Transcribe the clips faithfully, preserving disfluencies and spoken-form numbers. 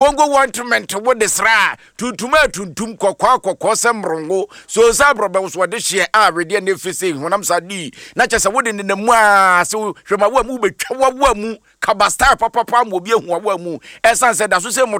Congo ointment wo de sra tuntuma tuntum kokwa kokko semrongo so sa brobe so de hye a rede na fese honam sa di na chese wo de ne mu a so hwema wo mu betwa wo mu kabasta papa papa mo bi ehu wo mu esan se da so se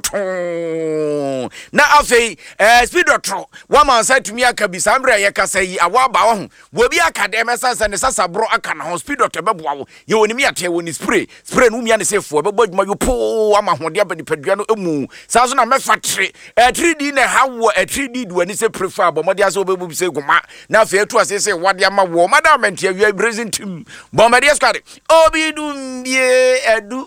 moton na afei eh speed otro wa man sa tumi aka bi samra ye kasa yi awa ba wo wo bi aka de esan se ne sasa bro aka na ho speed otro beboa wo ye woni mi ate woni spray spray no mi ane se fo bebo adwuma yo po ama hode abani padua no emu sa so na me fatre eh three D na hawo eh three D do ani se prefer bomode ase obebu bi se guma na afei etu ase se wade ama wo madam mente awia present team bomode squad obi dum bie edu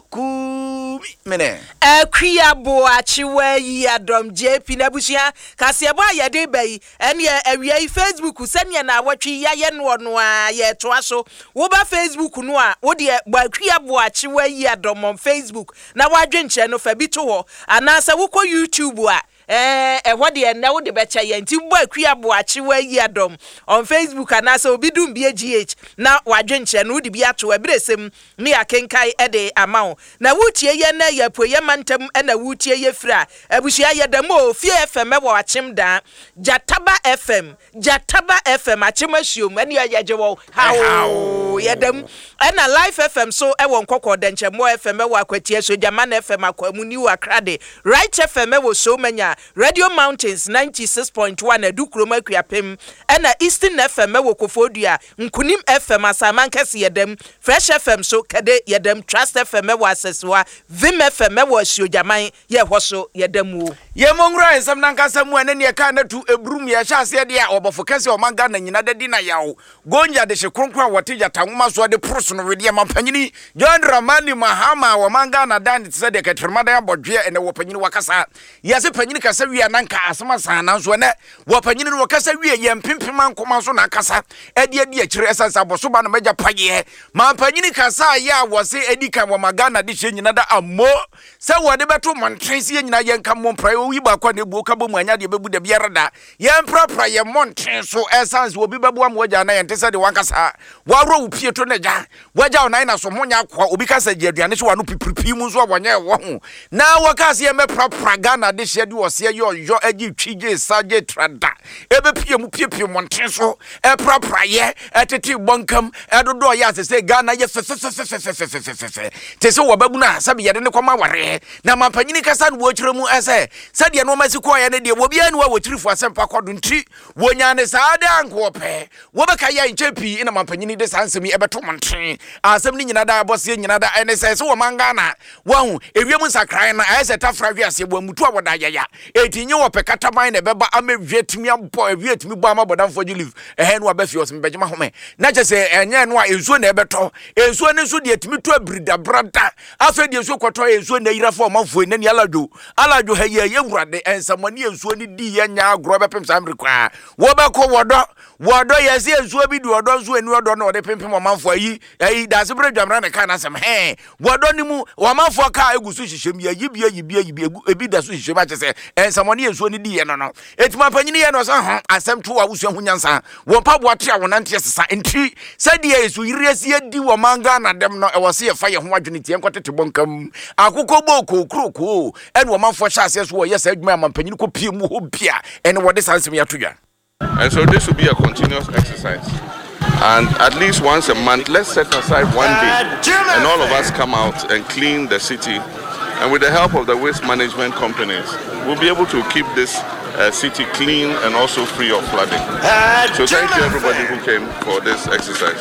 ku mene akria bo achiwe yi adom J P na busia kase bo ayede bai ene awia Facebook sene na awatwi ya ye no no a ye to aso wo ba Facebook no a wo de bo akria bo achiwe yi adom on Facebook na wadwe nche no fa bi to ho anasa wo ko YouTube a eh eh what the na wo de becha ye nti bo akua bo achiwa yi adom on Facebook anasa obidum bi G H na wadwe nche no de bi ato ebresem me akenkai e de amawo na wutie ye na ye po ye mantem e na wutie ye fra abusia ye demo fie F M wo achim da Jataba F M Jataba F M achim asiom ene ye je wo hawo ye dem e na Life F M so e won kokko de nche mo F M wo akwatie so Jaman F M akwamu ni wa krade Right F M wo so manya Radio Mountains ninety-six point one Edukroma Kuapem ena Eastern F M wo Kofodua Nkunim F M asaman kese yedem Fresh F M so kede yedem Trust F M wo aseswa Vim F M wo Asiojaman ye hoso yedem wo ye mongra ensam nankasa mu ene ne ka na tu ebrum ye hya ase de a obofo kese o manga na nyina de di na yawo gonja de hyekonkwa wote jata nwoma so de proso no wede mampanyini John Dramani Mahama wo manga na dan tse de ketremada abodwe ene wo panyini wakasa yase panyini kasa wi ananka asema sana so ne wo panyini no kasa wi ye mpimpima nkoma so na kasa ede ade akire esansa aboso ba na maja paye mampanyini kasa ya wo se edika wo magana de hye nyina da ammo se wo de beto montrensi nyina ye nka mompra wi ba kwa ne buoka bo mu anya de bebu de biara da ye mprapra ye montren so essence obi bebu am waja na ye ntese de wankasa waro wo pieto na ja waja onan na so monya kwa obi kasa je aduane so wano pipripi mu so wonye wo ho na wakase ye meprapra Ghana de hye de wo se ye yo agi twije saje trada ebe pie mu piepie montren so e prapra ye etete bonkam edodo ya se Ghana ye fefefefefefefefefe te se wo babu na sabe ye de ne kwama ware na mampanyini kasa no wo kire mu ese sadia no masi ko ya ne de wo bia ne wa wotirifu asempa kodo nti wonya ne saade anko pe wo beka ya nchepi ina mampanyini de sansemi ebeto montren asem ni nyina da abose nyina da ene se se wo manga na wahu ewiem sakran na ese tafra hwe ase bo mutu aboda yaya etinye wo pe kataban ne beba amehwe timi ampo ehwe timi bo amaboda mfo ji live ehe no abafi osem bejema home na je se enye no a ezuo na ebeto ezuo ne so de timi to abrida brada afa de ezuo kwoto ezuo na yirafo manfo ne ni alajo alajo ha ye yewurade ensamani ezuo ni di ye nya agro bepem samre kwa wo be ko wodo wodo ye se ezuo bi di wodo zuo ni wodo na wode pempem manfo ayi ayi da se bredwamra ne ka na sem he wodo ni mu wo manfo ka egusu hyehyem ye yibia yibia yibia ebi da so hyehyem a chese ensamani ezuo ni di ye no no etima panyini ye no so ho asem to wa wusu hunyansa wo pabo ate a wonante sesa enti sadia ezu yiresi di wo manga na dem no e wo se ye fa ye ho adwene tie nkotete bonkam akoko boko kroko ene wo manfo hya ase so wo ye sa adwuma mampanyini ko pie mu ho bia ene wo de sansem ya todwa. And so this will be a continuous exercise. And at least once a month, let's set aside one day and all of us come out and clean the city. And with the help of the waste management companies, we'll be able to keep this uh, city clean and also free of flooding. So thank you everybody who came for this exercise.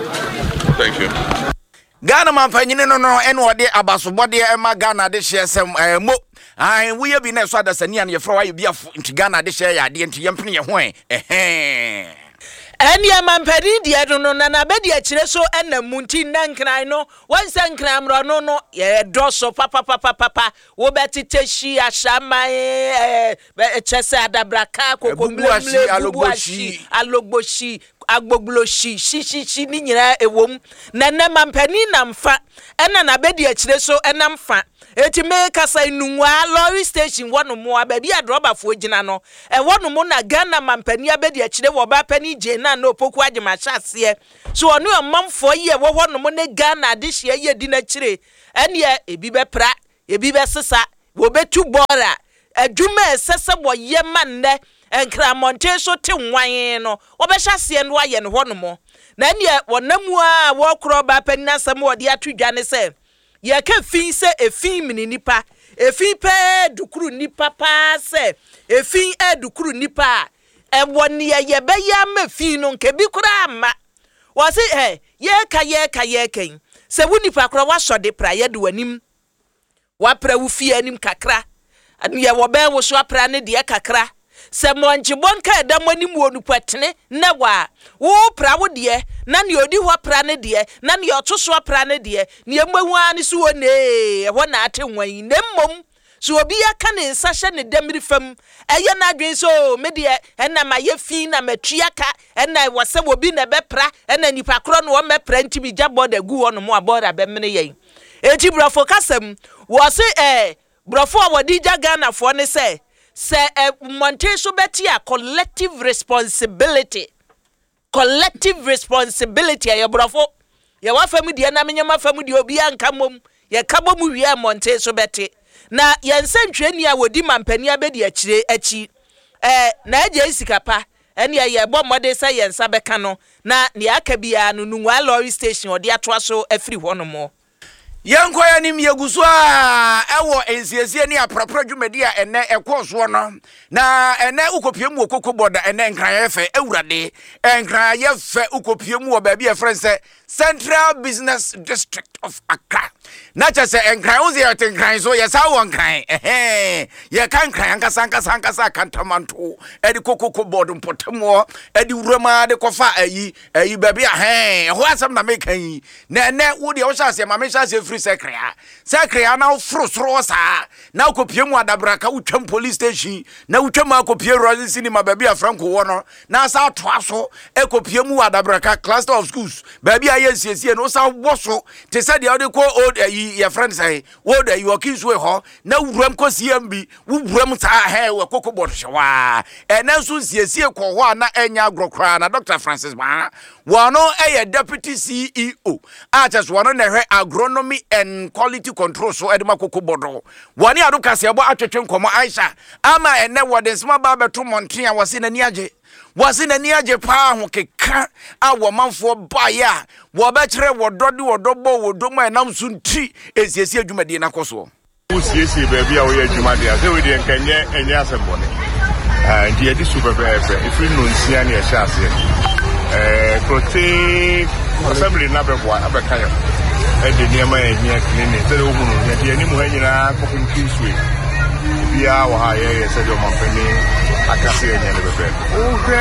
Thank you. Ghana mampanyini no no ene ode abasobode ema Ghana de hyesem mo ai wo ye bi na so adasani an ye fra wa ye bia nti Ghana de hye ya de nti ye mpene ye ho eh eni amampani de do no na na be de akire so enam nti nankran no wansa nkran mro no no ye do so papa papa papa wo betete shi ashama eh chese adabraka kokomlemle alogboshi alogboshi agbogloshi shi shi shi ni nyira ewom na na mampani namfa ena na be de akire so enamfa eti me kasa inunwa lorry station wono mo ababi adrobafo gina no e wono mo na Ghana mampani abedi akire wo ba pani je na no poku agema hyase so onu amamfo ye wo wono mo ne Ghana de hye ye di na kire ene ebi be pra ebi be sesa wo betu bora adwuma esese wo ye manne enkramonte so te nwan no wo be hyase no aye ne honomo na ne wonamu a wo kro ba panina sam wo de atudwane se ye ka fin se efin mini nipa efin pe dukuru nipa pa se efin edukuru nipa e woni ye be ya ma fin no nke bi kura ama wo se eh ye ka ye ka ye kan se wo nipa kro wa so de pra ye de wanim wa pra wo fi anim kakra anu ye wo be wo so pra ne de kakra se monje bonka edam anim wo nupatene na wa wo pra wo de na ne odi ho pra ne de na ne otoso pra ne de ne emahu ani so wo ne ho na ate nwan ne mmom so obi aka ne nsa hye ne damri fam eye na adwen so me de na ma ye fi na matua ka na wo se obi na be pra na nipa kro no wo me pra ntimi jabo da gu wono mo aboda be mene yen eji brofo kasem wo se eh brofo a wodi jaga na fo ne se se monte so beti a collective responsibility collective responsibility ya brofo ya wa famu de na menyama famu de obi anka mom ya kabo mu wi monte so beti na yensentweni a wodi mampani abedi akire achi eh na eje isikapa ene ye bo mode se yensa beka no na ne aka bia no nunwa lorry station odi atoa so afiri ho no mo Yanko ya nim yeguso a ewo ensiesie ni aprapra dwumadi a ene ekoso no na ene ukopiem wo kokoboda ene nkran yefe ewurade nkran yefe ukopiem wo ba bia friend Central Business District of Accra na cha se nkran wo ye nkran so ye sa wo nkran eh ye kan nkran ankasa ankasa ankasa kantamanto edi kokobodo mpotemo edi wurama de kofa ayi ayi ba bia eh ho asem na mekan na ene wo de wo sha se ma me sha se secretary secretary na frusro sa na kopie mu adabraka utwam police station na utwam akopie royal cinema ba bia franco wo no na sa toa so ekopie mu adabraka cluster of schools ba bia ye siesie no sa woso te se de ode ko old ayi your friend say old ayi okin so ho na wuram ko C M B wuram sa he we kokobot hwa e na so siesie ko ho na enya agrokra na Doctor Francis Ba wono eye deputy C E O a just wono na hwe agronomy and quality control so edema kokobodo wani adu kasebo atwetwe nkomo Aisha ama ene wodensma ba beto monten a wose na niaje wose na niaje pa ho keka a wo manfo baya wo ba kire wodode wodobo wodomo enam sunti esiesi adwumadi na koso usiesi baabi a wo ye adwumadi a se we de nkanye enye asembone ah die di super befe ifri no nsia na ye hyase eh prote assembly na bebo abekayo e de niema ye hia clinic se wo hunu ye de animu ha nyina kopin kinswe bia wo ha ye ye se de mo fani akase ye ne bebe o hwe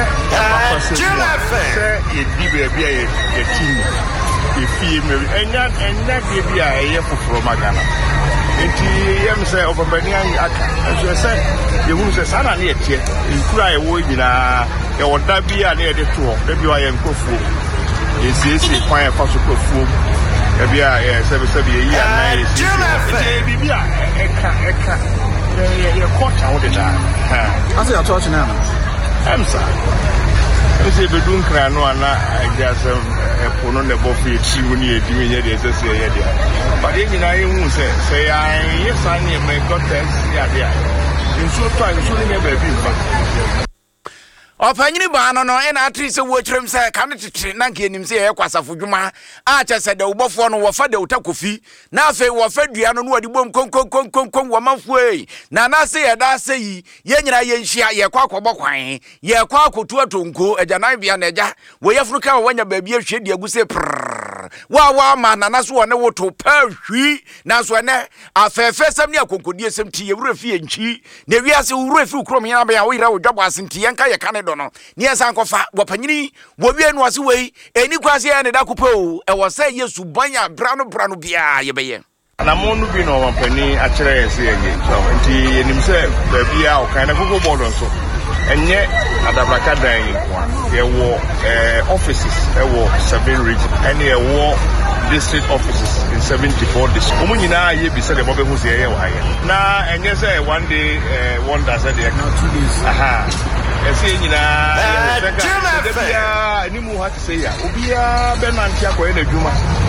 se ye di be bia ye ye tini e fie me enya enya de bia ye foforo magana enti yem se obabani aka so se ye hunu se sana ne ye tie nkura ye wo nyina ye woda bia ne ye de to de bia ye nkofuo esisi kwan e fa so kofuo e bia e sebe sebe ye ya na esisi e bibia eka eka ye ye kota wo de da ha ase ya church na emsa ese be dun kra no ana ajasem e pono ne bo fi ti woni e diwe ye de sese ye de ba de nyina ye hu se se ya ye san ne me gotes ya de nso to nso ne be bi fa Opanyini ba no no ena atri se wo kyerem se ka ne tete na nke enim se ye kwasafo dwuma a che se de ubofo no wo fa de utakofi na afi wo fa dua no no wadi bom konkonkonkonkon wo manfo ei na na se ye da se yi ye nyira ye nhia ye kwa akobọ kwan ye kwa akotu atonko agyanan bia na agya wo yefunu ka wanya baabi ahwe de aguse prr wa wa ma na na so ne woto pa hwi na so ne afefe sam ne akonkodie sam ti ye wura fi enchi na wiase wura fi ukrom hia ba ya wo yira wo dwabo asenti ye nka ye ka dono ni esa nkofa wopanyini wo wie no ase wei eni kwase ya ne da kupo e wo se Yesu banya brano brano bia ye beye na monu bi no wopani a kire ye se ye so nti enim se ba bia o kan na gogo bodo so enye adabraka dan ye wo eh offices e wo seven region ene ye wo district offices in seventy-four districts omunyina ye bi se de bobe hu se ye wa ye na enye se one day eh wonder said ye now two days aha ese nyina ya ni mu ha te se ya obia be nantia ko e na dwuma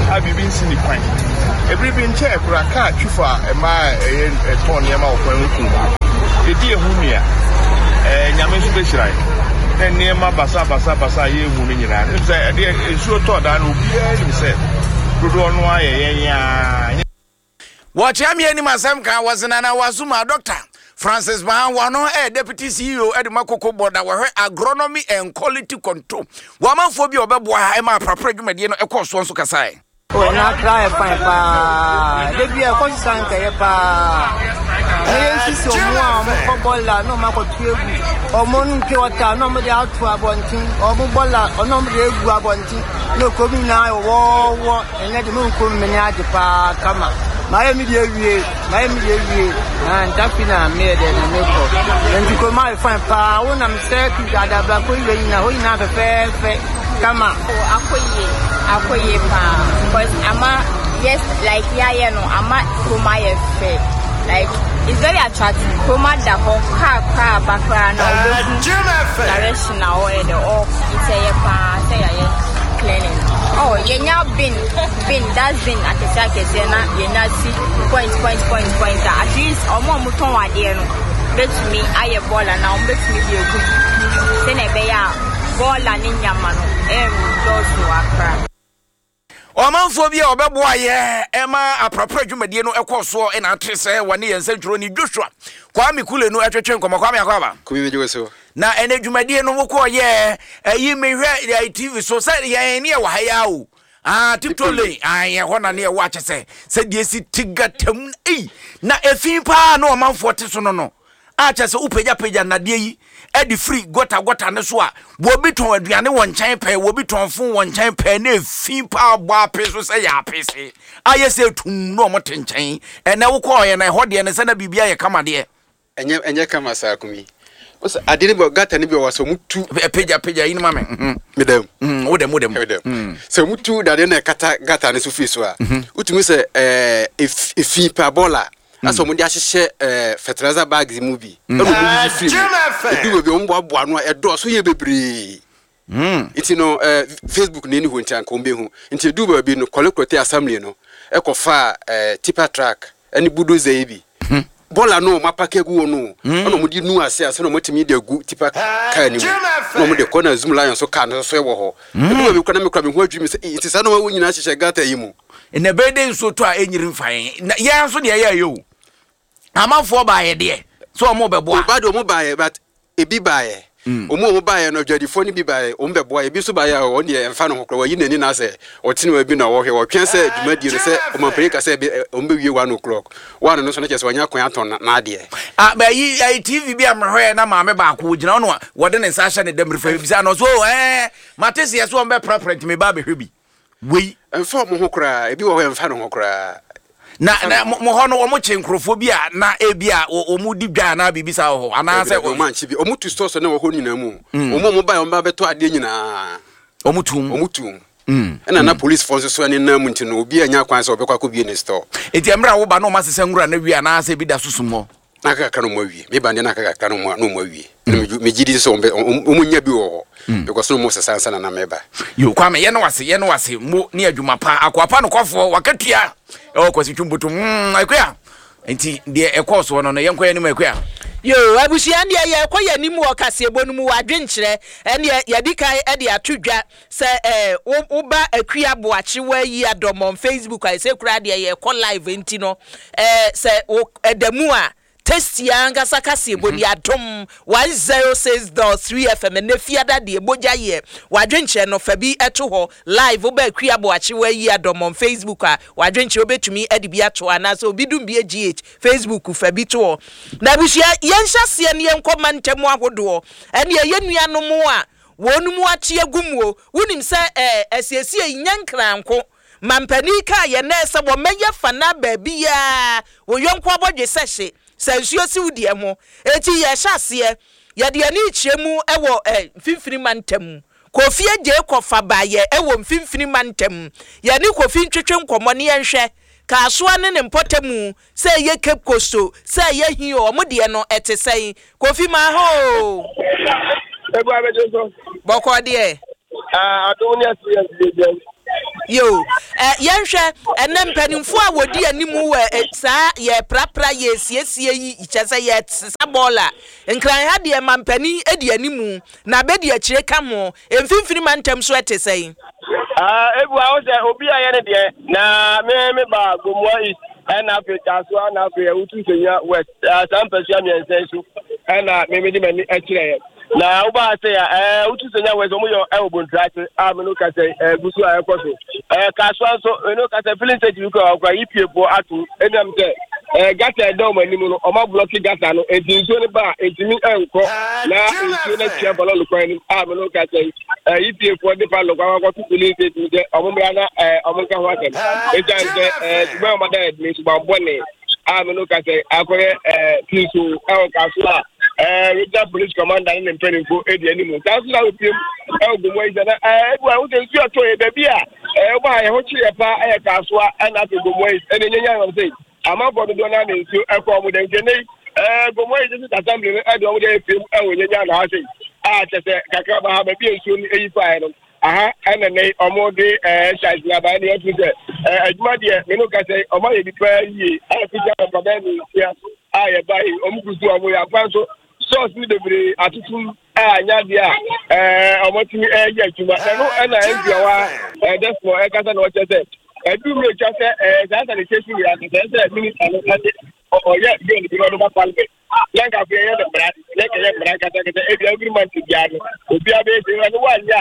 abibi nsi ni kwan every bin check kura ka twifa e ma e ton ne ma okwan nku e di ehu nua eh nyame so be shirai na ne ma basa basa basa ye ehu ni nyina e say e de ensuo to da na obi a ni say dodo no aye ya Watch Amiani Masam can was an Anawazuma doctor. Francis Mahan, one eh, Deputy C E O at Makoko Board, our agronomy and quality control. Woman phobia, Babu, I'm a proper median, of course, once to Kasai. Oh, not try fine pa. They be a constant pa. Yes, so more footballer, no matter what. Or morning water, no matter out to a bunting, or footballer, or no matter a bunting. No coming now, war, and let the moon come in at the pa, come up. Miami Devi, Miami Devi, and Tafina made and make and to come out fine pa. When I'm certain that I'm black, we know we have a fair, come on. Akoye, akoye pa. Because I'm a, yes, like, yeah, yeah, no, I'm a Kumaya fair. Like, it's very attractive. Kuma da ho car car background now. Direction now or the off. It's a pa say a cleaning. Oh, you now bin bin that's been at the circus. You know, you know see point point point point. At least or more muton wa there no. Bet me I a baller now. Bet me be a good. Then a beya baller ninja mano. Em those who are crap. Omanfobia obeboa ye ema apropre dwumade no ekoso e na atese wane yense dwuro ni Joshua Kwame Kule no etwetwe nkoma Kwame akwaba Kumi jeweso na ene dwumade no woko ye ayi mehwe ya T V so say ye ne wa haya o ah tiptole aye hona ne wa chese se die si tigatam ei na efin pa na omanfo te so no no a chese upeja peja na de yi edi free gota gota ne so a wo bi ton aduane won chan pe wo bi ton fun won chan pe na fi pa gba peso se ya pese aye se tun no mo tenchan e na wo ko ye na ho de ne se na bibia ye kama de enye enye kama sa Kumi osa adini bo gata ne bi wo so mutu peja peja yin ma me medam mm wo dem wo dem medam se mutu da de na kata gata ne so fi so a utumi se eh efi pa bola aso mo dia hye eh fertilizer bags mu bi e no bi free e bi we mbo aboa no e do so ye bebre mm iti no eh Facebook ne ni ho ntan ko mbe hu nti du ba bi no collector assembly no e ko fa eh tipper track ani bulldozer yi bi bola no mapake gu no ono mo di nu ase ase no motimi de gu tipper car ni no mo de corner zoom lion so car no so e wo ho e du ba bi kwana me kwa me ho adwumi se iti sa no wa nyina hye gata yi mu ene beden so to a enyiri mfan ya so de ya yo amanfo ba ye de so mo be boa ba do mo ba ye but ebi ba ye omo mo ba ye no dwadifo ni bi ba ye o mbe boa ebi so ba ye o ne emfa no hokro wa yi nani na se o tini wa bi na wo hwe wo twen se dwumadi no se o mampere ka se o mbe wie one o'clock one no so na kese wanya kwan aton na ade ah ba yi ai T V bi amhwe na ma me ba ko gina no wo de ne sa hye ne demre fa bi sa no so eh matese ye so mbe preparate me ba be hwe bi we emfa mo hokra ebi wo emfa no hokra na na mo ho no omo chenkrofobia na ebia omu di dwa na bibisa ho ana se o man chi bi omu tu store so na wo ho nyina mu omu mo ba o ba beto ade nyina omu tum omu tum mm na na police force so ne na mu ntino obi anya kwan se obekwa ko bi ne store enti emra wo ba no ma sese ngura na wi ana se bi da susumo aka ka no mo wi me ba ne na aka ka no mo no mo wi me gidi so omu nya bi wo because no mo sese ansa na na meba yo Kwame ye no wase ye no wase mo ne adwuma pa akwapa no kwafo wakatua o kwasi twumbutum mm akwa enti de ekoso no no yenko ya nim akwa yo abusia ndia ye koya nim wo kasebo no mu wadwenkyere ene ye dikai e de atodwa se eh wo ba akua boache wa yi adomon Facebook ai se kura de ye ko live enti no eh se edamu a testi anga sakase bodi adom one oh six point three F M ne fiada de boja ye wadwenche no fabi eto ho live oba akua boache wa yi adom on Facebook a wadwenche obetumi ade bi ato ana so obidum bi G H Facebook fabi to ho na bishia yenhya se ne yenkoma ntemu ahodo ene ye nuanom a wonum atie gumwo wonim se eh asiesie nyankranko mampani ka ye na se bo meye fana ba bia wo yonko abodwe sehye sansuo si wudie ho eti ye hyase ye de ani kyeremu ewo eh finfini mantam Kofi eje kofa baye ewo mfimfini mantam ye ni Kofi ntwetwe nkomo ne yenhwe ka soa ne ne mpotemu se ye Cape Coast se ye hio omde no etesei Kofi ma ho Ebu abejo so boko de ah adunia si Yo, eh yenhwe ene mpanimfo a wodi animu we saa ye prapra ye siesie yi ichese ye sabola nkran ha de mampani edi animu na be de akire ka mo emfimfini mantem so etesei ah ebu a wo se obi a ye ne de na me me ba gomwa is and Africa so na Africa utu senya west some person me sensu na me me di me akire na uba say eh utu senya west omo yo e obontrate a me no ka say eh gusu a ekoso eh kaswa so me no ka say feeling say you go kwa ipiebo atu enam say eh gata do manimu no omo block gata no edinso ne ba edimi enko na nso na tia bolo lokwa ni a me no ka say eh ipiebo de pa lokwa kwa tu feeling say you omo bra na eh omo ka ho atem e jan say eh tuba omo da edmi suba bone a me no ka say akoye eh kisu e kaswa eh with police commander in Mpenifu edi animu that's how we pim e go mo izana eh e wo de su ato e baby a e ba ye ho chire pa e kaswa e na go mo iz e nyanya am say ama bodo do na nsu e ko mo de nkene eh go mo iz ti assembly e do mo de pim e wo nyanya na ha say a tese kakra ba ha ba bi nsu ni eyi fa no aha ene nei omo de eh size na ba ni e tu se eh aduma de me no ka say omo ye bi pa yi e fi ja ba ba ni sia a ye ba yi omo kusu omo ya fa so source ni debre atutu anya dia eh omotimi eh ya juma no na envia wa eh therefore eh kasa no chese eh du me chese eh that the case we are say minute and ate o ya bi ni bi no ba palme yanka fi eh the brand like eh brand kasa kasa eh every month dia no obi abe se no wa ya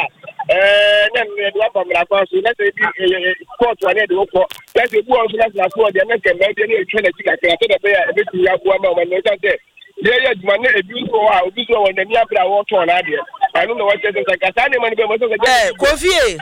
eh na me do pa mra kwa so let's say court wa ne de wo let's say bu on so na so dia na ke me de ni etwe na tika kra to de be ya e be tu ya bu ama o me no say yeah, yeah, man, a beautiful hour, beautiful when the near water on idea. I don't know what it is like. I money be Kofi.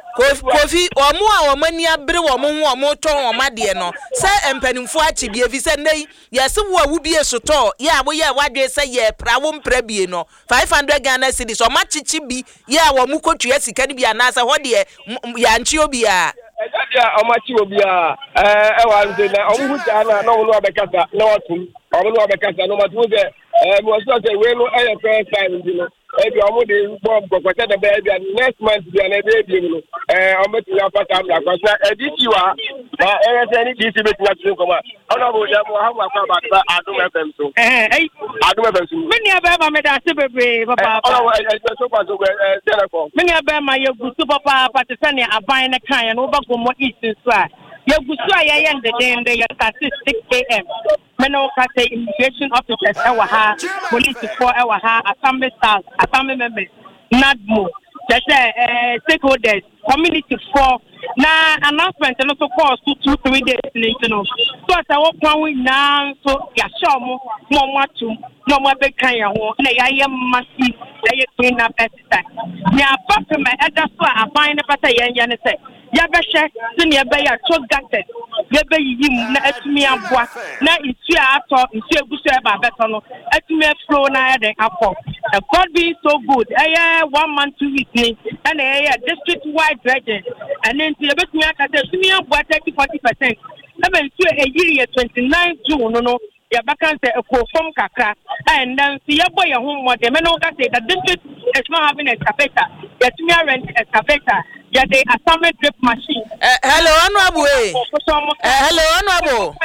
Kofi, or more or money a brew or more more tone or madie no. Say and pennyfo achi be a vicende. Yes, what would be a soto. Yeah, we are what they say, yeah, prawum prebino. Five hundred Ghana cities or much chibi. Yeah, or muko triesi can be an answer. What dear Yanchiobia. How much you be a eh wan de na omu na no no abekasa na otum omu no abekasa no matu de eh mo so say we no eh first time you know e bi omu de bomb ko kwete de be next month bi na be bi no eh omu ti ya pata am la kwasa e di ti wa na eh say ni di ti be ti na tu ko ma ona bo ja mo ha wa kwa ba Adum F M so eh eh Adum F M so me ni aba ma me da se bebre papa ona wa e so kwa so eh telephone me ni aba ma ye gu so papa pata se ne aban na kan no ba go mo east so a ye gu so a ye yende den de ye ka six a m me no ka say immigration officers e wa ha police for e wa ha assembly staff assembly members nadmo just eh stakeholders community for na announcement no so call two two three days later no so as I walk one now so ya show mo mo matu no mo be kan ya ho na ya ye massive na ye clean up exercise me apart from my other so aban na pata ye ye ne say ya be hye se ne be ya to gated ye be yi mu na atumi aboa na isu ato isu egusu e ba beto no atumi flow na ya den akọ God be so good eh one month two weeks ni and eh district wide dredging and then the betumi aka say atumi aboa thirty forty percent e be isu e yiri twenty-nine June no no ya bakan say ko form kakra and then see your boy home what the men say the district is not having a excavator yet me rent excavator ya the assignment drip machine uh, hello honorable eh uh, hello honorable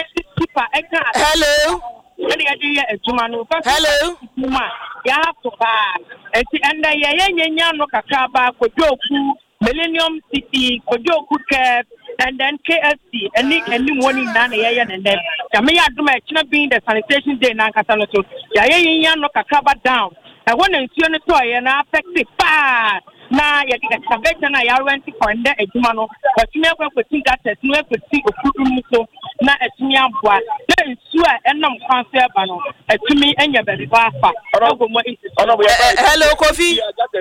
hello hello you have to buy and then ya nya no kakra ba kojoku Millennium City kojoku cap and then K F C and any morning nine a m and then Jamia Duma China being the sanitation day na kasano so ya ya no kakaba down I want to see on the toy and affected pa na ya the excavator na ya rent for nda ejuma no but me akwa kwati that no kwati okudu so na etumi aboa na nsu a enam kwanse ba no etumi enya bebe ba fa hello Kofi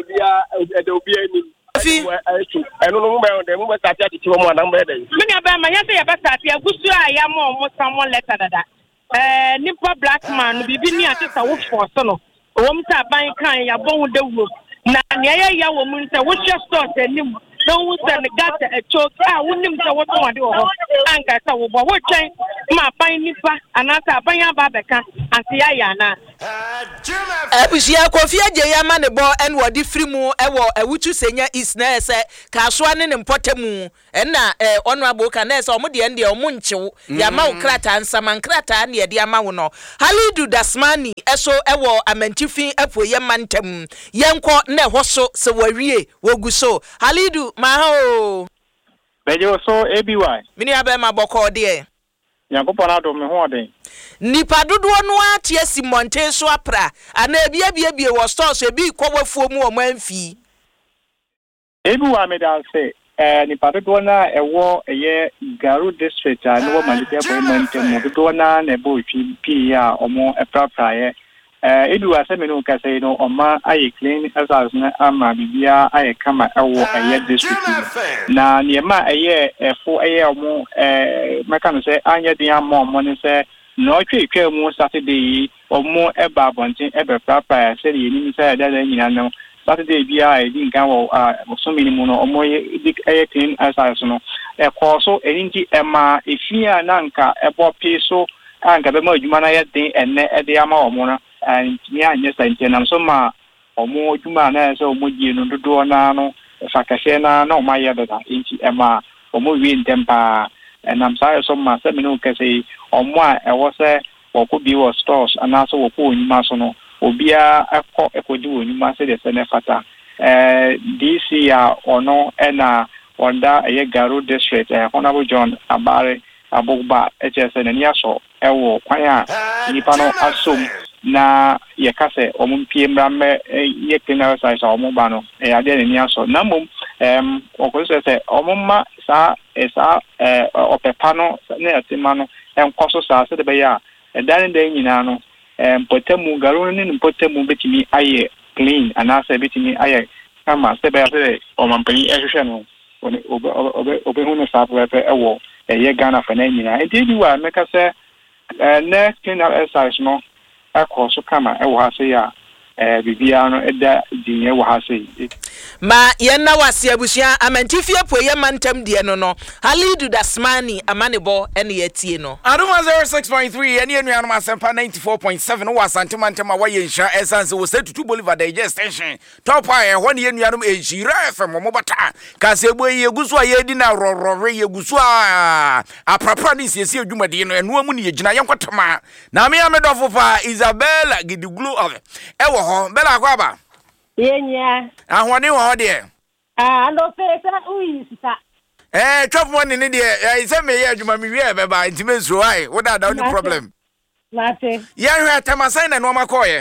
Fi eno no mba de mba start ya ti mo na mba de me nya ba ma ya se ya ba start ya gusu a ya mo mo samo letter dada eh nipa black man bibi ni ati sa wo force no wo mta ban kan ya bon de wo na ne ya ya wo mu nse wo share store anim don't send the gata a choke. I wouldn't say what I do. And I said, well, what change my buying nipa and after buying a babeka and see Ayana. Ebusia Kofia Jayama ne bo en wodi free mu ewo ewutu senya is na ese kasoa ne mpotemu enna eh honorable kanese omo de ende omo nchew ya ma ukrata nsama nkrata na ye de ama wo no Halidu Dasmani eso ewo amantifin apo ye mantem yenko na hoso se wawie woguso Halidu ma ho bejo so A B Y mini abema boko de Yankopon adom me ho oden nipa dodo no atie Simonte so apra ana bia bia bia wo store so bi kwowafuo mu o manfi A B Y me da say eh nipa dodo na ewo eye Garu district a no manite appointment mo dodo na na bo twi pi a omo eprapra ye eh A B Y say me no ka say no oma aye clean as na ama bibia aye kama ewo eye district na niema eye efo eye omo eh meka no say anya dia mo omo ne say no twetwe mu Saturday omo eba bontin ebe papa say ye ni say da da nyina no Saturday bia e din kan wo so minimum no omo ye clean exercise no e ko so enti ema efia na nka ebo pe so anka be ma adwuma na ye den enne e de ama omo no and me anya sante na so ma omo adwuma na so omo die no dodo na no fa kashe na na omo ye da enti ema omo wi ndempa and I'm sorry so ma se me no ka say omo a e wo se wo ko bi wo stores ana so wo ko onyuma so no obia akọ ekodi onyuma se de se ne fata eh D C a ono ena wanda eye Garu district eh Honorable John Abare Abogba H S N ni aso ewo kwan a nipa no asom na ye kase omumpie mrambe ye criminal side omo ba no e ade ni aso na mom em okoso se omumma sa esa eh opepa no na yatima no enkoso sa se de be ya e dan den nyina no em potemu Garu ni potemu betimi aye clean anasa betimi aye kama se be ya se omampani ehwehwe no obe obe obe hunu sa pepe ewo eye Ghana fa na nyina e di wa meka se eh na criminal exercise no akọsọ kama ewo ha se ya eh bibia no eda dinye wo ha se ma yenna wase abusia amantifie po ye mantem de no no Halidu Dasmani amanebo ene yatie no Adoma zero six point three ene enuanom asempa ninety-four point seven wo asante mantem a waye nhia essence wo setutu Bolivar the extension top aye ho ne enuanom ejira F M mo bata ka se ebo ye guso aye di na rorore ye guso a aprapra ni siesie adwumade no eno amu ne yegina yenkotoma na me amedofo pa Isabella Gidiglu of ewo ho bela kwaba yenya ahwani wo de ah no pesa uyisa eh top money ni de eh se me ye adwuma me wie be ba intime so ai wo da da no problem mate ye hwe atamasan na no makoye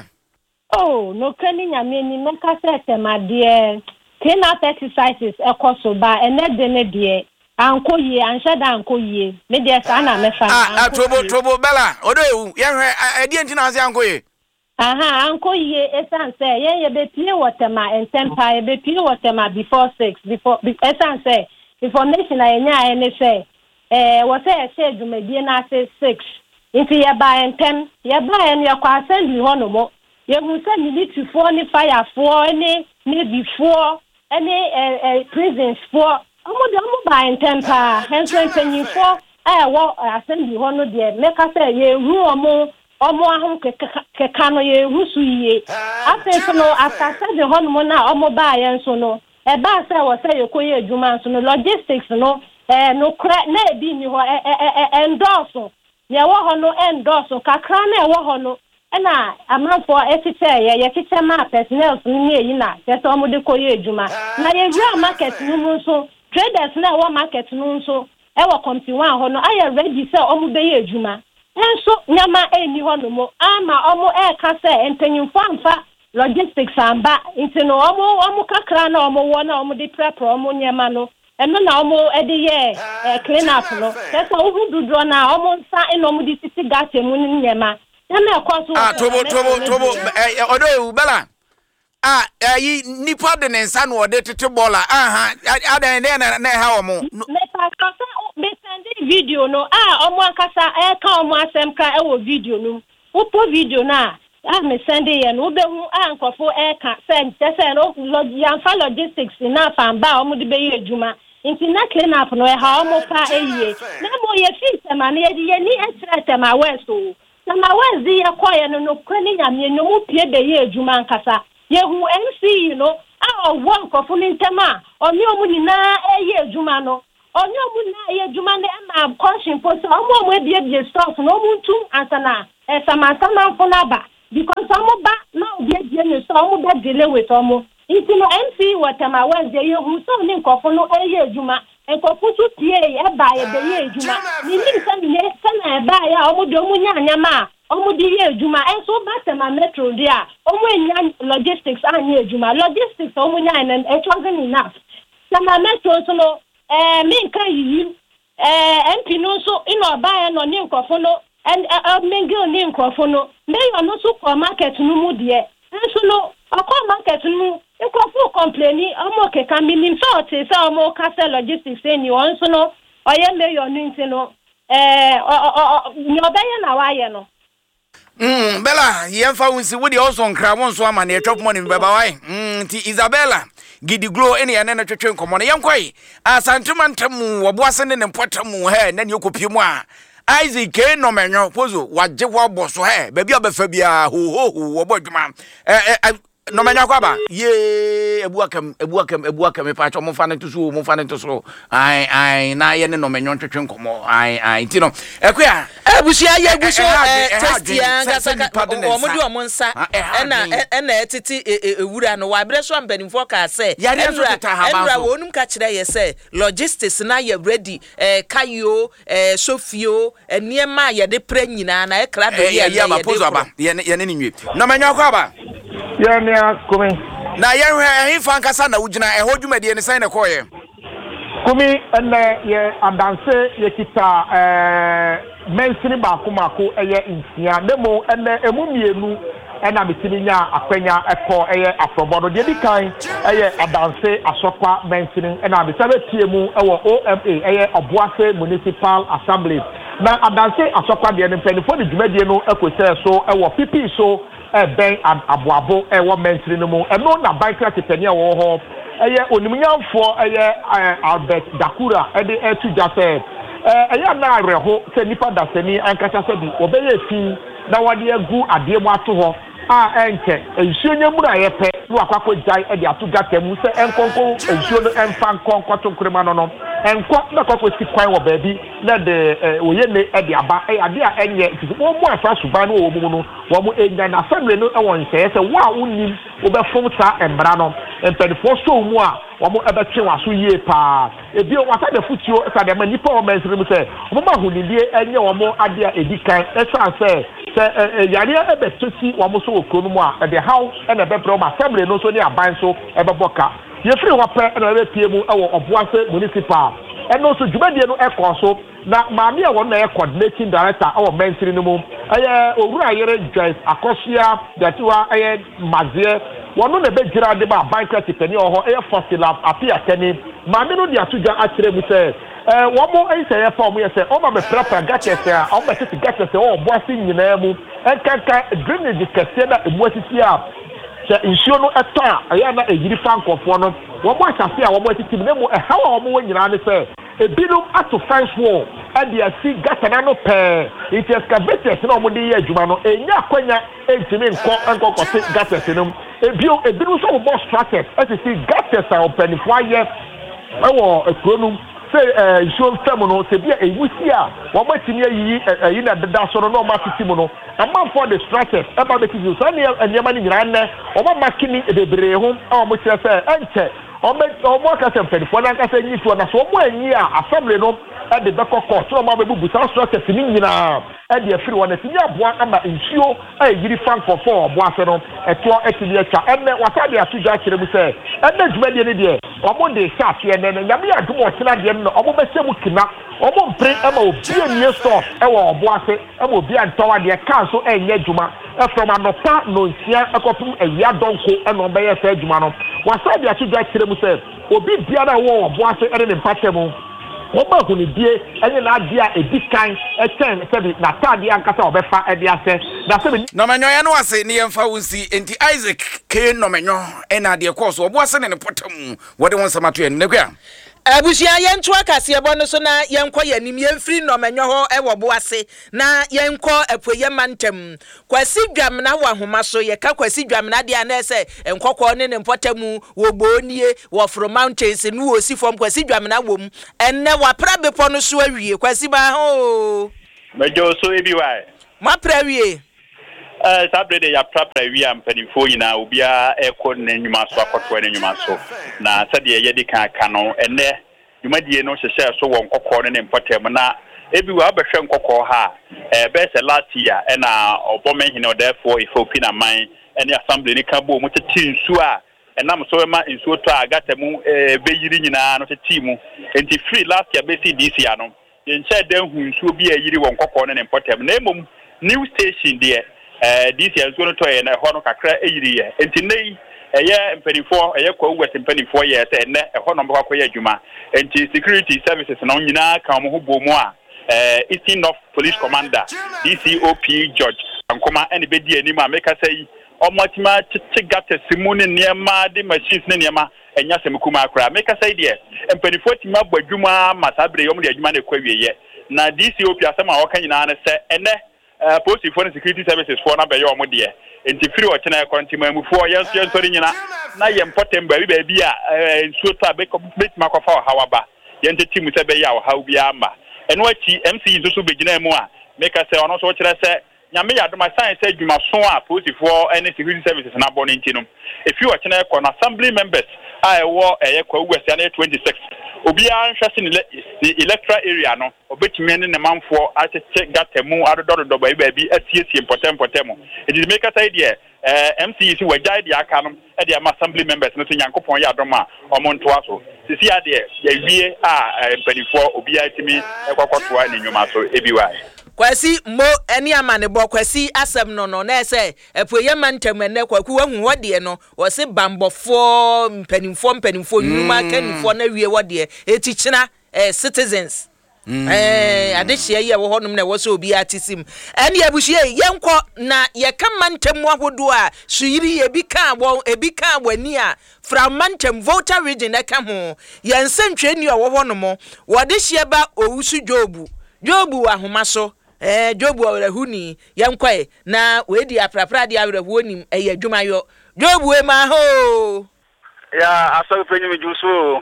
oh no kani nyame ni meka se temade clean exercises ekoso ba ene de ne de anko ye anheda anko ye me de sa na me fa ah tobo tobo bela odo ewu ye hwe ade enti na ase anko ye aha anko ye esan say ye ye be pie wotema entempa ye be pie wotema before six before esan say information na enya ene say eh wo say say dwumadie na say six inti ye ba entem ye ba en ye kwa assembly ho no mo ye hu say military for ni fire for ni navy for any eh prisons for omo de omo ba entempa hensen penyin for eh wo assembly ho no de make say ye hu omo omo ahun ke kano ye husu ye after no after say the hon mo na omo ba ye nso no e ba say wo say yekoye adwuma nso no logistics no eh no kra na e bi ni ho e endorse ye wo ho no endorse kakra na e wo ho no e na amanfo etite ye ye tite ma personnel ni eyi na se so omo de koye adwuma na ye wi market no nso traders na wo market no nso e wo company one ho no aye ready say omo be ye adwuma enso nyama eni hono mo ama omo e ka se empanyimfo amfa logistics amba nti no omo omo kakra na omo wo na omo de prepare omo nyama no eno na omo e de ye clean up no so ohu dudu na omo nsa eno omo de sisi gate mu nyama nyama e ko so ah tobo tobo tobo odo ewu bela ah yi nipa de nsa no ode tete bola aha adan ne na na ha omo me pa ka me send video no ah omo akasa e ka omo asem ka e wo video no upo video na I'm sending and Uber uncle for air can send Yanfa logistics enough and bow Mudi Juma. Into not clean up no how more far a year. No more your feet, a man, any extra my west. Some I was the acquire no cunning and you know, Pierre the year Juman Casa. Ye who M C, you know, our one coffin tema, or no money na a year Jumano. On your moon, Jumane, I'm caution for some more way be stuff, no moon too, Antana, as a man for Naba. Because some of that now get you some that delay with Omo. It's no M C what am I was there who saw Nin Cofono a year Juma and Cofutu T A by a year Juma. Meaning some yes, some buy Omo Domunya Yama, Omo the year Juma, and so back my metro there. Omo logistics and year Juma, logistics, Omunya and it wasn't enough. Some metro so eh me can you eh M P no so in or buy no Nin Cofono. And uh, mingle name Crofono, may you not so for market no more dear. And so no, a call market no, you can complaining, a more can be in thought, is our more castle logistics saying you also know, or you may your name to know, eh, or your bayan away. Hmm, Bella, Yanfa will see what you also on Cramon Swam and your top money, Baba. Hmm, Isabella, Giddy Glow any and then train come on a young quay. As Santimantamu, Wabasan and Potamu, and then you could puma. Isaac K no menyo pozo waje wo boso he baby obefabia ho ho ho obodwuma eh no menyo kwaba ye ebuakam ebuakam ebuakam me pa cho mo fa ne to so mo fa ne to so ai ai na ye ne no menyo twetwe nkomo ai ai ti no ekwa ebusia ye ebusia testia ngasa omodi omonsa ena ena etiti ewura no wa breso ambanimfo ka se enra wonum ka kire ye se logistics na ye ready eh kayo eh sofio eniema ye de pre nyina na ekra do ye ye ba pozo aba ye ye ne nwie no menyo kwaba ye ne akome na ye hwe ehfa nkasa na wugina eho dwumade ne sai ne koye kumi ene ye adanse ye kita eh mensini ba kumako eye nsia demo ene emumienu ena mitini nya akwanya eko eye afrobodo de dikan eye adanse asokwa mensini ena bisabe tiemu ewo O M A eye Obuase Municipal Assembly na adanse asokwa de ne mpanifo de dwumadie no ekose so ewo P P so e ben aboabo ewo mensini no mu eno na bankra tipania wo ho eye onimnyamfo eye Albert Dakura ede etu jase eya na reho se nipa dasani ankasa se bi obeye fi na wade agu ade mu ato ho a enke ensuo nyamura yepe no akwakọ jai e de ato gata mu se enkonko ensuo no emfa nkonko to nkrema no no enko na kwakọ si kwan wo baabi na de oye ne e de aba e ade a enye wo mu afa suban no wo mu no wo mu enya na family no e won se se wa unim wo be fom sa embra no empedifo so mu a wo mu ebetwe waso yie pa ebi o wata de futio sa de manipa o mensiri mu se wo ma hunidie enye wo mu ade a edikan e sa se se yare ebetosi wo mu so okonu mu a de how e na bepro ma family no so ni aban so ebeboka ye free wo pe e na be pie mu e wo Obuase Municipal e no so dwumadie no e ko so na maami a won na e coordinating director our mensiri no mu eye owura yere Joyce Akosia datiwa eye mazie wono na be gira de ba bank tipeni oho eye fosila apia tani maami no dia tuja akire mu se eh wo mo eye se ye fa mo ye se o ma be prepare gatese a o be tete gatese o Obuase nyina mu enkanka drainage kese na emuasisi a se insuo no eta aya na ejiri fa nkofo no wo mo asase a wo mo atiti mu nemu e hawa wo mo nyina ne se ebinum ato fence wall and they see gatana no pe it excavators na wo de ye adwuma no enya akwanya entimi nko nko kote gaters no ebio ebinum so wo structures as see gaters a openifo aye ewo ekronum say eh show fam no se bia ewusi a wo matimi ayi ayi na deda so no no matiti mu no amount for the structures eba be tizu so ne enema ni nyira ne wo ma makini ebebre ho a wo kire say enche omo omo ka se mfedifo na ka se nyitu na so omo anyi a assembly no e de be kokko so omo be bubusa structures ni nyina e de afiri wona tinye aboa ama nsuo a yiri fanko for Obuase no eto etili acha enne wata de atuja kire mu se enne dwumadie ne de omo de shafe enne nyame adum o kina de no omo be semu kina omo mpre ama obi anie store e wo Obuase ama obi antowa de kan so enye dwuma e from anopa no nsia ekopum awia donko e no be ye sa dwuma no wasa de atuja kire mu se obi biara wo Obuase ene ne mpatemu oba hunidie ene na dia edikan eten sebi na tade ankasa obefa ede ase na sebi no menyo ya no ase ne yemfa wonsi enti Isaac ke no menyo ena de course obo ase ne potam wode won samato en nekwa abusia yentu akase ebo no so na yenkọ yanim yemfiri no menyo ho e wo boase na yenkọ apoye mantem kwasi dwam na wa homa so ye ka kwasi dwam na de ana ese enkọkọ ne ne potamu wo bonie wo from mountains nu wo si from kwasi dwam na wom enne wa pra bepo no so awie kwasi ba ho mejo so ebi wa ma pra wie eh sabrede ya pra pra wie am panifo nyina obia ekọ na nyuma so akọto na nyuma so na sade ye de kan aka no enne nyumadie no hyehye so won kokọ ne potem na ebi wa behwe nkokọ ha eh be se last year na obomehine therefore ifopi na man ene assembly ni ka bo mu teti nsu a enam so ma nsu to agata mu eh beyiri nyina no teti mu enti free last year be see this year no ye nche dan hu nsu bi ayiri won kokọ ne potem na emom new station there eh this year nsu no to ye na ho no kakra ayiri ye enti nei eye mpanifo eye kwa uwete mpanifo ye se ene eho no mbakwa ye adwuma enti security services na nyina ka mo ho bomu a eh Eastern North Police Commander D C O P George ankoma ene bedi anim a meka sei omotima chigata simuni niema de machines ne niema enya semkuma akra meka sei de mpanifo tima badwuma masabre yom de adwuma na kwa wieye na D C O P asema waka nyina ne se ene Uh, police for security services for na be yo mo de enti free o chena kontima mu for yes yes sori nyina na ye important ba bi ba bi a nsuo to abe complete makofa o hawaba ye nteti mu se be ya o haw bi ama eno achi M C nso so begina mu a make say ono so kire se nyame ya doma science adwuma so a police for any security services na bo nti no if you watch na assembly members I wo eye kwa west na twenty-six obi a nhwase ni electoral area no obetimi ne ne manfo atete gatemu adododo ba ba bi asiesie important important it is make us idea eh M C si wajai dia aka no e dia assembly members no to nyankopon ya adoma omonto aso sisi ade ya wie a mpanifo obi a timi ekwakoto a nenwuma so ebiwa kwasi mo eni amane bo kwasi asem no no na ese epoye mantem ene kwaku wahu wode no wo se bambofo mpanimfo mpanimfo nyuma kanifo na wie wode etichina eh, citizens mm. eh adehye ye wo honum na wo se obi atisim eni abuhye yenko na ye ka mantem ahodo a suyiri ye bi ka wo ebi ka wani a from mantem voter region na ka ho yensentweni wo honum wode hye ba owusu jobu jobu ahoma so eh jobu awrahuni yankwae na wedi aprapra dia awrahuonim eh adwumayo jobu e ma ho ya aso penyu mi juso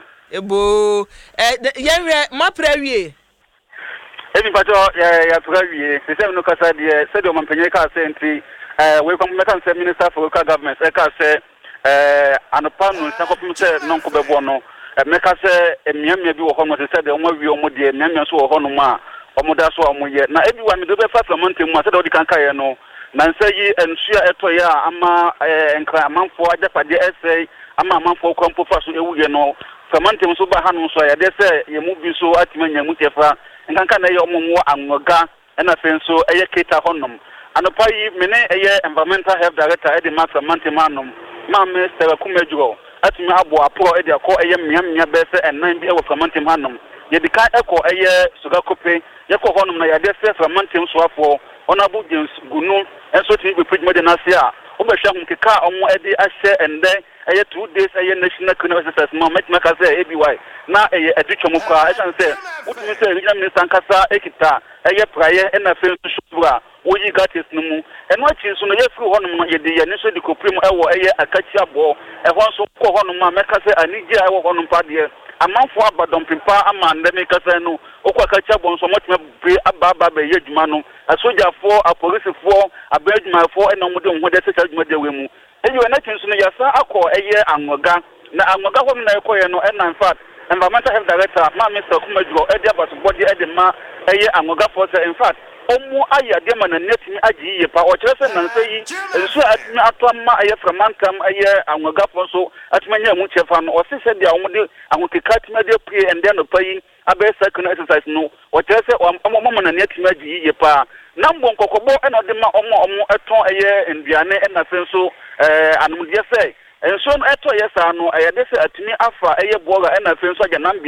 ebo eh yenwe mapra wie ebi pato ya ya pra wie se se no kasa de se de o mampenye ka senti eh we kom me kan se minister for local government e ka se eh anopanu se ko pum se non ko bebo no me ka se emiamia bi wo ho no se de o ma wie o mo de emiamia so wo ho no ma omoda so amoye na everyone me do be fa framantem mu aseda odi kanka ye no na nsa yi ensua etoye a ama enkra amanfo adefade essay ama amanfo kwampo fa so ewuye no framantem so ba hanu so ya de se ye mu bi so atimanya mu tefa nkanka na ye omomwo anwoga na fenso eye keta honnom anopa yi mene eye environmental health director edi ma framantem anom ma me sera kumedwo atimi abo apro edi akọ eye miamia be se enan bi e wo framantem anom ye dika eko eye suga kope ye ko honum na ya de se framantem so afo honorable James Gunu enso ti be president na se a o be hwa nkeka omo ede ahye ende eye two days eye national criminal exercise mo met maka se A B Y na eye adutwom kwa e san se utumi se regional minister nkasa ekita eye praye e na fe shubura woyi gates no mu eno achi so no ye firi honum no ye de ye ne so de koprim ewo eye akachi abo e ho so ko honum ma meka se anigi a ewo honum pa de amanfo abadom pimpa ama ndeme kasa no okwa kacha bonso motima bre ababa be yedwuma no asojafo apolisifo abadwumafo ena mo de ho de secha dwuma de wemu eyi na tinso no yasa akọ eye anwoga na anwoga ho na ekoye no ena in fact environmental health director ma Mister Kumadwo edi abato body edi ma eye anwoga for in fact omu ayade ma na netimi agiye pa o kire se nan seyi enso atimi atoma aye framankam aye anwoga for so atimanya mu chefa no o se se dia omu de anwokeka atimi de pie ende no payi abe second exercise no o kire se omu na netimi agiye pa na mbon kokobo ena de ma omu omu eton aye nduane ena senso eh anumde se enso no eto yesa no ayade se atimi afa aye boga ena senso ajanambia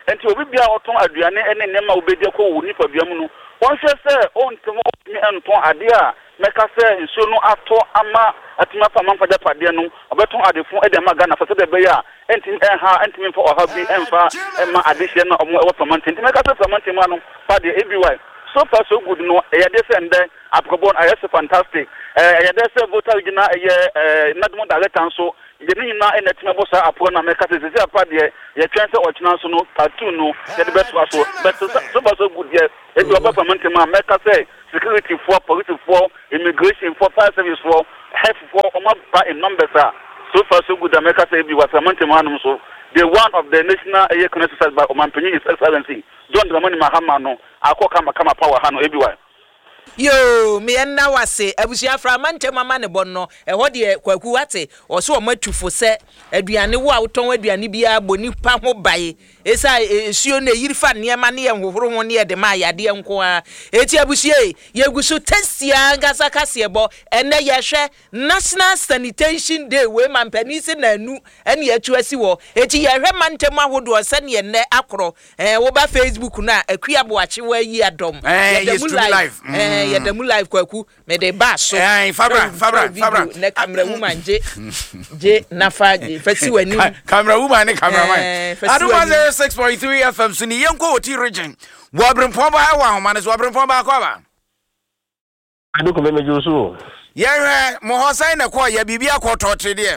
enti obi bia oton aduane ene nema obedi ko wo nipa bia mu no won hwe se on temo mi enton ade a meka se nsuo no ato ama atima fa manfa da pade no obeton adefo e de ma Ghana fa se de be ya enti enha enti mi fa oha bi enfa ema adehye na omo e wo famante enti meka se famante ma no fa de everywhere so far so good no e dey send apkobon ayes fantastic eh e dey say voter gina e nadmo director so je ni na enetima bosa apo na meka se se apa de ye twen se ochina so no tattoo no ye de beto so but so far so good ye e do ba famante ma meka say security for police for immigration for fire service for health for omo ba in numbers are so far so good America say be was famante ma no so the one of the national economic society by Omanpenyi His Excellency John Dramani Mahama no akoka makama power ha no everywhere. Yo, me na wase abusia fra mante mama ne bonno e ho de kwaku wate o so o matufo se aduane wo a woton aduane bia boni pa ho bae esa esuo na yirifa niema ne enhohoro ho ne de ma yade enko a eti abusia yeguso tesia ngasa kasebo ene ye hwe National Sanitation Day we mampani se nanu ene ya tuasi wo eti ye hwe mante mahodo se ne ne akoro eh wo ba Facebook na akua bo ache wa yi adom eh yes to live eh ya demu live kwaku me de ba so eh fabra fabra fabra na camera woman je je na fa je fasi wani camera woman ne cameraman aduma zero six point three F M suni yenko oti region wabrimpo ba wa homa ne wabrimpo ba kwa ba aduko me mejusu ye hwe mo hosan na kwa ya bibia kwototi de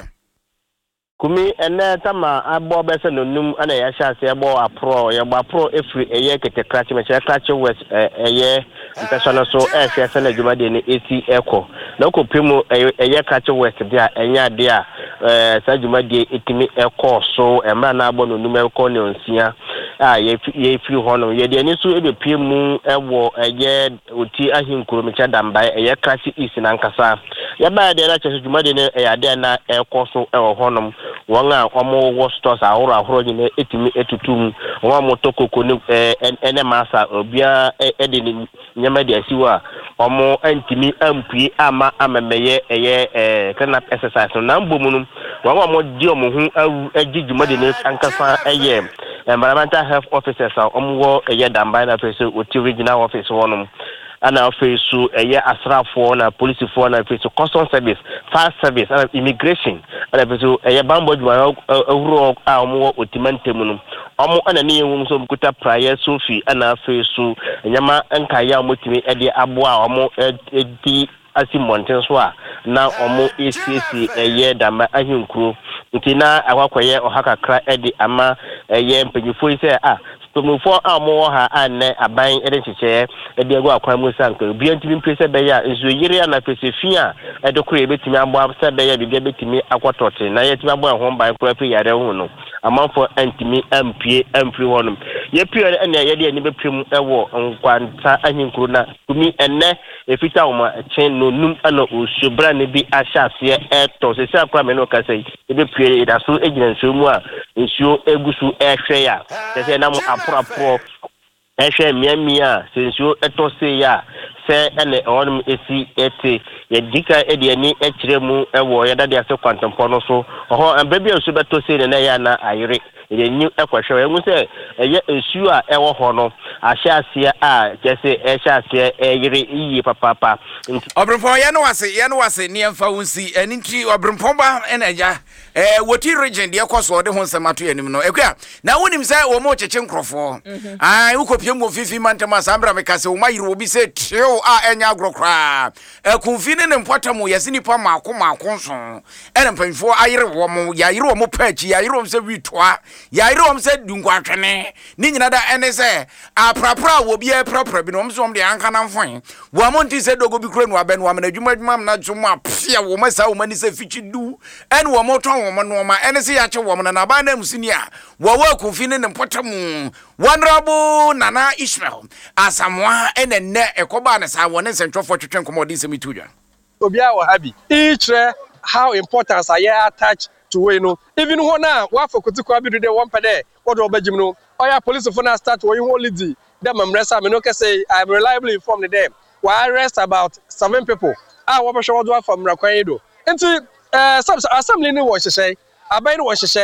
kumi ene tama abo bese nonum ana ya hyase abo apro ya bo apro efri eye kete krachi me che krachi west eye international so e hwe se na djuma de ne eti eko na ko pemu eye krachi west dia enya de a eh sa djuma de etimi eko so e ma na abo nonum eko ne onsia a ye ye firi hono ye de ni so e be pemu ewo eye oti ahinkuro me che damba eye krachi east na nkasa ya ba de na che djuma de ne ya de na eko so e hono wanga omo wo stores ahoro ahoro ni etimi etutum won motokoko ni ene masa obia ede nyama de asiwa omo antimi ampui ama amemeye eye eh kana exercise na mbomunu wanga mo di omo hu agiguma de ne ankasa eye environmental health officers omo wo eye damba na face oti regional office wonum ana ofesu eye asrafo na police for na ofesu custom service fire service and immigration ana ofesu eye bambo dwa ehuro a omo otimantemu no omo ana ne yewum so mkuta prayer sofi ana ofesu nyama enka ya omotimi ede aboa omo edi asi mountain so a na omo ecc eye dama ahinkuro ntina akwakoye ohakakra ede ama eye mpanyifo ise a Tumufo amo ha ane aban ede chiche ede ego akwa mu sanko bi antimi mpese be ya nzu yire na pese fia ede kure betimi abo se be ya bi betimi akwotote na yetimi abo ho ban kura fi yare hu no amanfo antimi ampie ampri honum ye pure ene ye de ani beprim ewo nkwanta ahinkuru na tumi enne efita oma chen no num ana osubra ne bi ahyase eto se se akwa me no kasai ebe pure ida so egina nsu mu a nsu egusu ehwe ya se na mo apro ehwe miamia sensuo eto se ya se ene onum esi ete ye dika ede ani ekiremu ewo ye dade ase kwantompo no so oho ambabi asu beto se ne na ya na ayire ye nyu ekwahwe enwu se eye esu a ewo ho no ahyase a kese ehyase eyire iyi papapa obrempo ye no wase ye no wase ne emfa wonsi enintri obrempo ba enaja eh woti region de ekoso de ho nsemato yanim no ekwa na wonim se wo mo cheche nkrofo ai ukopie mo fifi mantama sambra mekase wo mayiro obi se trio a enya agrokra ekunfi ne ne mpotamo yesi nipa maako maako so ene mpanfo ayire wo mo yayire wo mo paachi yayire wo se witoa yayire wo se dunkwatwene ni nyina da ene se aprapra wo bia aprapra bi no mo so mo de anka na mfon wo mo nti se dogo bi kro no abenu wo na adwuma adwuma na dwuma apia wo masa wo mani se fichi du ene wo mo ton wo mo no ma ene se ya che wo mo na ba na musinia wo wa kunfi ne ne mpotamo Honorable Nana Ishmael asamwa ene ne ekoba ne sa woni sentwofo twetwen komodi semituja obia wa habi itre how important are you attached to we no even ho na wa fokuti kwa bi de one pede what obejim no oya police for na start we holiday dem amresa me no can say I'm reliably informed them we arrest about seven people ah wo be sure do from rakwan do enti eh assembly ni wo hyehye aban ni wo hyehye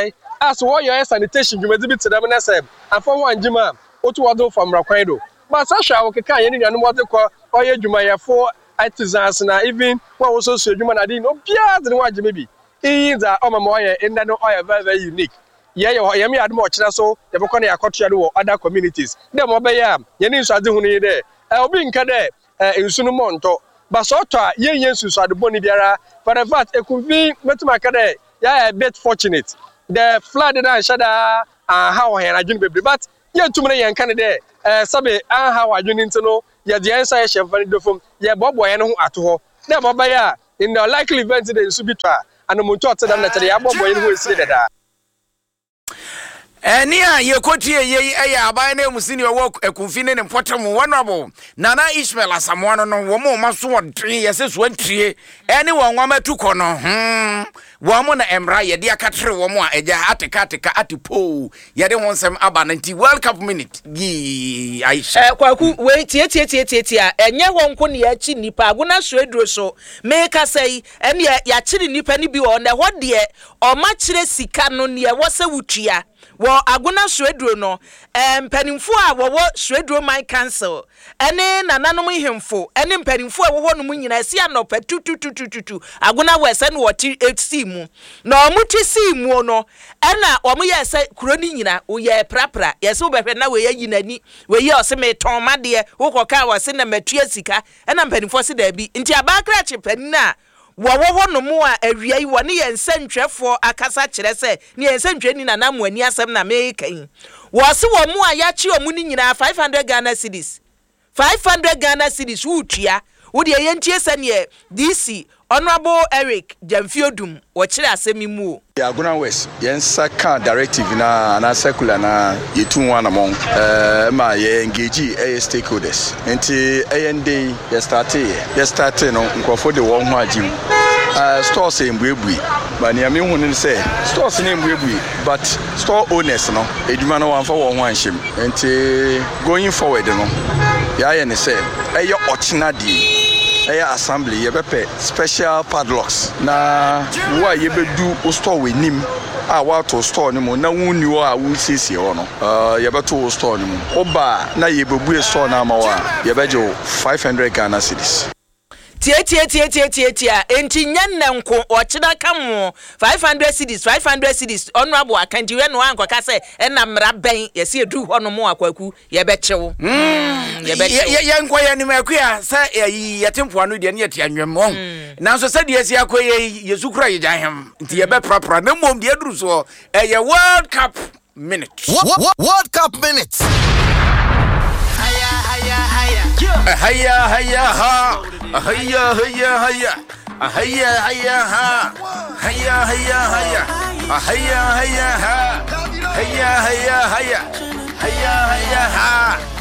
as what your sanitation you may be to them and say and for one jima what to do from Raquendo but Sasha okay can you what they call or you may for artisans na even what also so you man I didn't know bia the one maybe in the omomoye in that no oil very very unique yeah you me admo kira so you be kon yakotua do other communities dem obeya ye ni nsuade hu ni de e obi nka de nsunu monto but so to ye ye nsuade boni biara for the fact ekunvi metuma ka de yeah a bit fortunate the flood that shada and how he adwun bebre but ye tumre ye nka de eh sabe an how adwun ntino ye de answer ye chefani do fom ye bobo ye no ho ato ho dem obeya in the likely event de nsu bitwa and monto otedam na tele ya bobo ye no ho esi de da Eni a ye kotie ye eya aban na musini wo ekunfine ne potem wonabo Nana Ishmael Asamoah no wo mo maso wodre ye se so antrie eni wo nwama tuko no hm wo mo na emra ye de akatre wo mo a eja ateka ateka atipo ye de wonsem aba na nti World Cup minute gi Aisha eh kwaku we tie tie tie tie tie enye wo nko ne ya chi nipa aguna so eduro so me ka sei eni ya chiri nipa ni bi wo na ho de o ma chire sika no ne wo se wutua wo aguna swedro no em panimfo a wo swedro my council ene nananom hemfo ene panimfo a wo ho no nyina si anopa tututututu aguna wese no woti eight mu na omuti si mu no ena omo ye se kuroni nyina wo ye prapra ye se wo behwe na we yi nani we ye ose me ton made wo koka wo se na matua sika ena panimfo se da bi nti abakra che panina Wawo no mu a awia yi woni ye nsantwefo akasa kire se ne ye nsantwe ni na namu ani asem na me kan wo se wo mu a ya chi omu ni nyina five hundred Ghana cedis five hundred Ghana cedis wutua wo de ye ntie se ne D C Honorable Eric Jamfiodum wo kire asemi mu ya Aguna West yensa ka directive na na circular na yetu wana mon eh ma ye engage eh stakeholders enti eh ndey ye start ye start no nkofo de wo ho agim uh stores embuebui ba ne ame hu ne say stores ne embuebui but store owners no eduma no wanfa wo ho anhyem enti going forward no ya ye ne say eh ye ochina di Aya assembly ye bepe special padlocks na wa ye bedu o store we nim a wa to store ni mo na wuni wo a wo siesie ho no eh ye beto o store ni mo oba na ye bebu e store na ma wa ye beje five hundred Ghana cedis tie tie tie tie tie tie enti nyanne nko o chida kam five hundred cedis five hundred cedis honorable akanji we no ankoka se na mra ben ye se edu ho no mo akwaku ye bechewo mm ye bechewo ye nko ye ni makua se ye tempo anu de ne ye tianwem nanso se de esi akoye yesu kura ye jahem nti ye be prapra na mom de eduru so ye World Cup minute World Cup minute Haya haya ha haya haya haya haya haya ha haya haya haya haya haya ha haya haya haya haya haya ha